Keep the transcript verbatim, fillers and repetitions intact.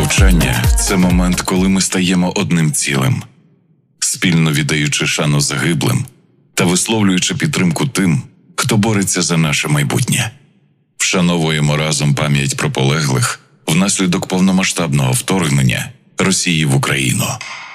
мовчання – це момент, коли ми стаємо одним цілим, спільно віддаючи шану загиблим та висловлюючи підтримку тим, хто бореться за наше майбутнє. Вшановуємо разом пам'ять про полеглих внаслідок повномасштабного вторгнення Росії в Україну.